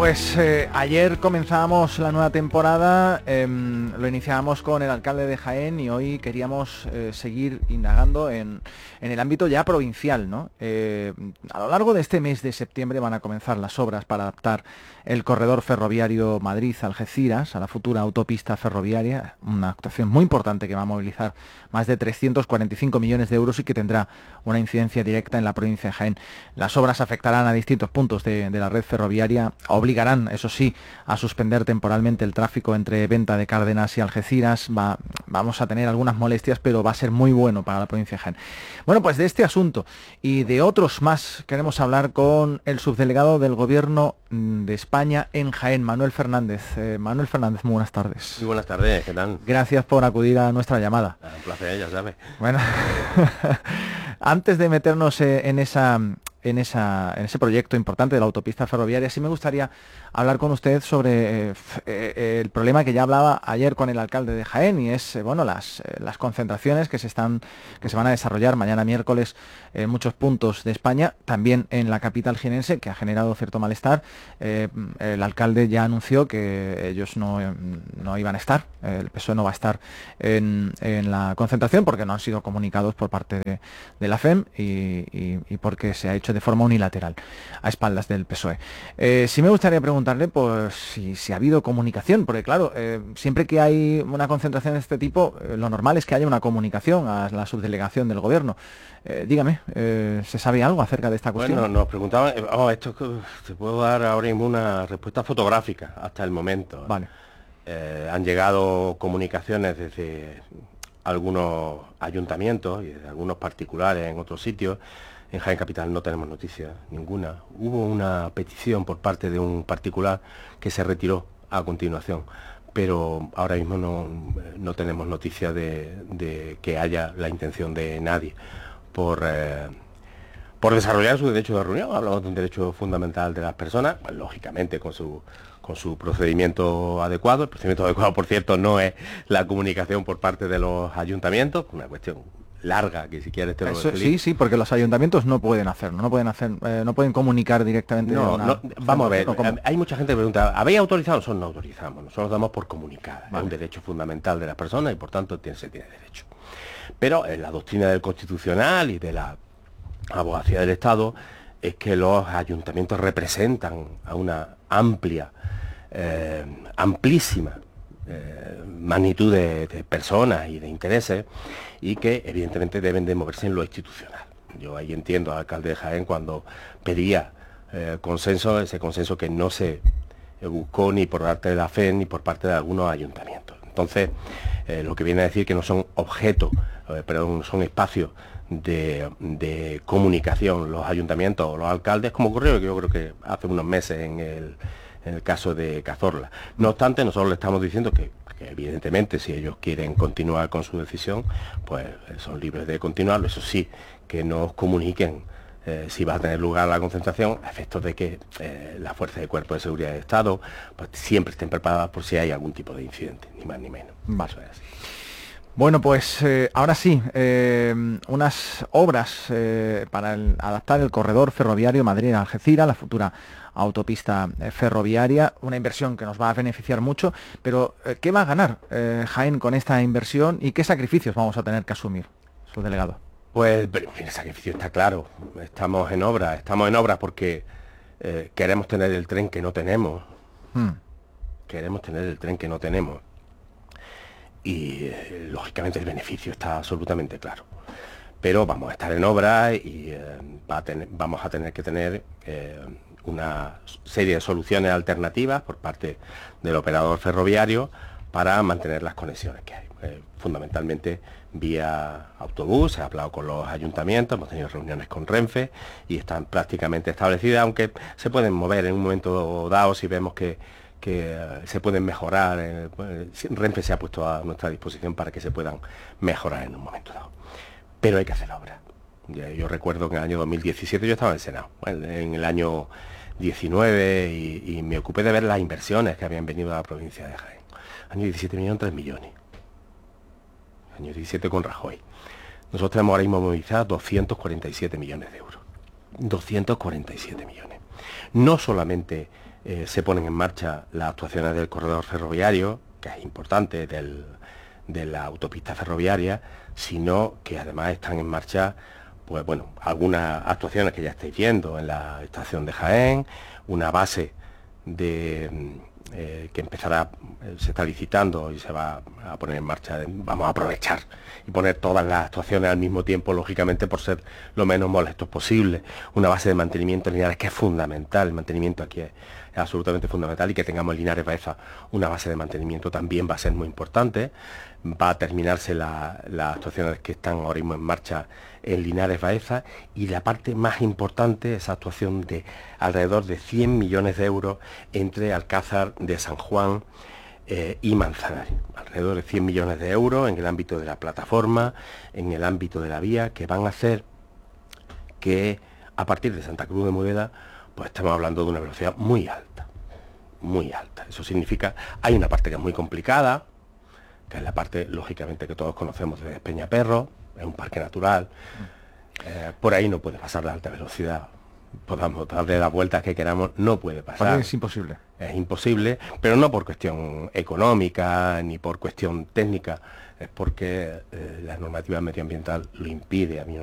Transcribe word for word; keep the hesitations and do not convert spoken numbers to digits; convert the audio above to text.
pues eh, ayer comenzamos la nueva temporada, eh, lo iniciamos con el alcalde de Jaén y hoy queríamos eh, seguir indagando en, en el ámbito ya provincial, ¿no? Eh, a lo largo de este mes de septiembre van a comenzar las obras para adaptar el corredor ferroviario Madrid-Algeciras a la futura autopista ferroviaria, una actuación muy importante que va a movilizar más de trescientos cuarenta y cinco millones de euros y que tendrá una incidencia directa en la provincia de Jaén. Las obras afectarán a distintos puntos de, de la red ferroviaria, obligarán, eso sí, a suspender temporalmente el tráfico entre Venta de Cárdenas y Algeciras. Va, vamos a tener algunas molestias, pero va a ser muy bueno para la provincia de Jaén. Bueno, pues de este asunto y de otros más queremos hablar con el subdelegado del Gobierno de España en Jaén, Manuel Fernández. Eh, Manuel Fernández, muy buenas tardes. Muy buenas tardes, ¿qué tal? Gracias por acudir a nuestra llamada. Ah, un placer, ya sabes. Bueno, antes de meternos en esa... En, esa, en ese proyecto importante de la autopista ferroviaria, sí me gustaría hablar con usted sobre eh, eh, el problema que ya hablaba ayer con el alcalde de Jaén, y es eh, bueno las, eh, las concentraciones que se están que se van a desarrollar mañana miércoles en muchos puntos de España, también en la capital jienense, que ha generado cierto malestar. Eh, el alcalde ya anunció que ellos no, no iban a estar, el P S O E no va a estar en, en la concentración porque no han sido comunicados por parte de, de la F E M y, y, y porque se ha hecho de forma unilateral, a espaldas del P S O E. Eh, sí me gustaría preguntarle pues, si, si ha habido comunicación, porque claro, eh, siempre que hay una concentración de este tipo, eh, lo normal es que haya una comunicación a la subdelegación del Gobierno. Eh, dígame, eh, ¿se sabe algo acerca de esta cuestión? Bueno, nos preguntaban, eh, oh, esto te puedo dar ahora mismo una respuesta fotográfica hasta el momento. Vale. Eh, han llegado comunicaciones desde algunos ayuntamientos y desde algunos particulares en otros sitios. En Jaén Capital no tenemos noticias ninguna. Hubo una petición por parte de un particular que se retiró a continuación, pero ahora mismo no, no tenemos noticias de, de que haya la intención de nadie por, eh, por desarrollar su derecho de reunión. Hablamos de un derecho fundamental de las personas, pues, lógicamente con su, con su procedimiento adecuado. El procedimiento adecuado, por cierto, no es la comunicación por parte de los ayuntamientos, una cuestión larga, que si quieres te lo Eso, explico. sí, sí, porque los ayuntamientos no pueden hacerlo, no pueden hacer, eh, no pueden comunicar directamente. No, una, no, vamos a ver, no, eh, hay mucha gente que pregunta, ¿habéis autorizado? Nosotros no autorizamos, nosotros damos por comunicar. Vale. Es un derecho fundamental de las personas y por tanto tiene, se tiene derecho. Pero en la doctrina del Constitucional y de la abogacía del Estado es que los ayuntamientos representan a una amplia, eh, amplísima eh, magnitud de, de personas y de intereses, y que evidentemente deben de moverse en lo institucional. Yo ahí entiendo al alcalde de Jaén cuando pedía eh, consenso, ese consenso que no se eh, buscó ni por parte de la F E M ni por parte de algunos ayuntamientos. Entonces, eh, lo que viene a decir que no son objetos, eh, perdón, son espacios de, de comunicación los ayuntamientos o los alcaldes, como ocurrió yo creo que hace unos meses en el, en el caso de Cazorla. No obstante, nosotros le estamos diciendo que, que evidentemente si ellos quieren continuar con su decisión, pues son libres de continuarlo. Eso sí, que nos comuniquen eh, si va a tener lugar la concentración, a efectos de que eh, las fuerzas de cuerpo de seguridad del Estado pues siempre estén preparadas por si hay algún tipo de incidente, ni más ni menos. Vale. Eso es así. Bueno, pues eh, ahora sí, eh, unas obras eh, para el, adaptar el corredor ferroviario Madrid-Algeciras, la futura autopista eh, ferroviaria, una inversión que nos va a beneficiar mucho, pero eh, ¿qué va a ganar eh, Jaén con esta inversión y qué sacrificios vamos a tener que asumir, su delegado? Pues el sacrificio está claro, estamos en obra, estamos en obra porque eh, queremos tener el tren que no tenemos, hmm. queremos tener el tren que no tenemos. Y eh, lógicamente el beneficio está absolutamente claro, pero vamos a estar en obra y eh, va a tener, vamos a tener que tener eh, una serie de soluciones alternativas por parte del operador ferroviario para mantener las conexiones que hay, eh, fundamentalmente vía autobús. Se ha hablado con los ayuntamientos, hemos tenido reuniones con Renfe y están prácticamente establecidas, aunque se pueden mover en un momento dado si vemos que que uh, se pueden mejorar. Eh, pues, Renfe se ha puesto a nuestra disposición para que se puedan mejorar en un momento dado. Pero hay que hacer obra. Yo, yo recuerdo que en el año dos mil diecisiete yo estaba en el Senado, en, en el año diecinueve, y, y me ocupé de ver las inversiones que habían venido a la provincia de Jaén. Año diecisiete vinieron tres millones. Año diecisiete con Rajoy. Nosotros tenemos ahora mismo movilizados doscientos cuarenta y siete millones de euros. doscientos cuarenta y siete millones. No solamente eh, se ponen en marcha las actuaciones del corredor ferroviario, que es importante, del, de la autopista ferroviaria, sino que además están en marcha, pues bueno, algunas actuaciones que ya estáis viendo en la estación de Jaén, una base de eh, que empezará, eh, se está licitando y se va a poner en marcha, de, vamos a aprovechar y poner todas las actuaciones al mismo tiempo, lógicamente por ser lo menos molestos posible. Una base de mantenimiento en Linares que es fundamental, el mantenimiento aquí es, es absolutamente fundamental, y que tengamos en Linares Baeza una base de mantenimiento también va a ser muy importante. Va a terminarse la, las actuaciones que están ahora mismo en marcha en Linares Baeza, y la parte más importante, esa actuación de alrededor de cien millones de euros entre Alcázar de San Juan eh, y Manzanares, alrededor de cien millones de euros en el ámbito de la plataforma, en el ámbito de la vía, que van a hacer que a partir de Santa Cruz de Mudela pues estamos hablando de una velocidad muy alta, muy alta. Eso significa, hay una parte que es muy complicada, que es la parte, lógicamente, que todos conocemos de Peñaperro, es un parque natural, eh, por ahí no puede pasar la alta velocidad, podamos darle las vueltas que queramos, no puede pasar. Es imposible. Es imposible, pero no por cuestión económica, ni por cuestión técnica, es porque eh, la normativa medioambiental lo impide. A mí